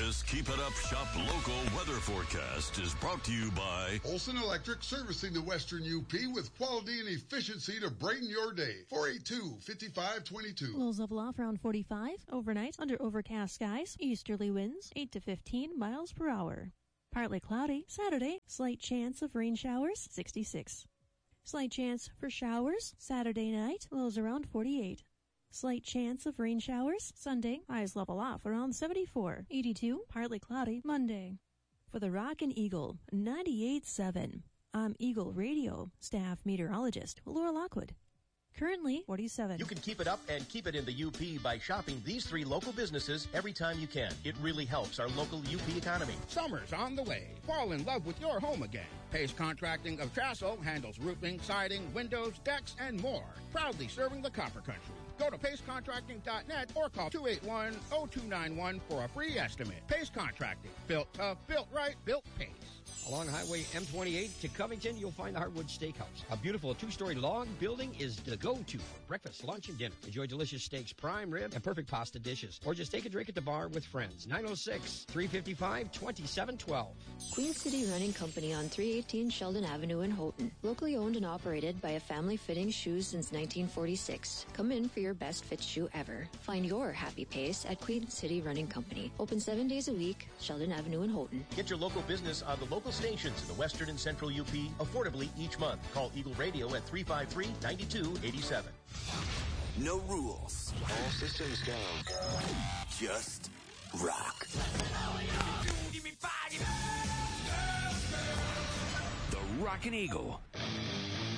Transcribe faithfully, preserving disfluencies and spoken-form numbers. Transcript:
This Keep It Up Shop local weather forecast is brought to you by Olson Electric, servicing the Western U P with quality and efficiency to brighten your day. four eight two, five five two two. Lows level off around forty-five. Overnight, under overcast skies. Easterly winds, eight to fifteen miles per hour. Partly cloudy. Saturday, slight chance of rain showers, sixty-six. Slight chance for showers. Saturday night, lows around forty-eight. Slight chance of rain showers. Sunday, highs level off around seventy-four. eighty-two, partly cloudy. Monday. For the Rockin' Eagle, ninety-eight point seven. I'm Eagle Radio staff meteorologist Laura Lockwood. Currently, forty-seven. You can keep it up and keep it in the U P by shopping these three local businesses every time you can. It really helps our local U P economy. Summer's on the way. Fall in love with your home again. Pace Contracting of Chassell handles roofing, siding, windows, decks, and more. Proudly serving the Copper Country. Go to pace contracting dot net or call two eight one, zero two nine one for a free estimate. Pace Contracting. Built tough, built right, built Pace. Along Highway M twenty-eight to Covington, you'll find the Hardwood Steakhouse. A beautiful two-story log building is the go-to for breakfast, lunch, and dinner. Enjoy delicious steaks, prime rib, and perfect pasta dishes. Or just take a drink at the bar with friends. nine oh six, three five five, two seven one two. Queen City Running Company on three eighteen Sheldon Avenue in Houghton. Locally owned and operated by a family fitting shoes since nineteen forty-six. Come in for your best fit shoe ever. Find your happy pace at Queen City Running Company. Open seven days a week, Sheldon Avenue in Houghton. Get your local business on the local stations in the western and central U P affordably each month. Call Eagle Radio at three five three, nine two eight seven. No rules. All systems go. Just rock. The Rockin' Eagle.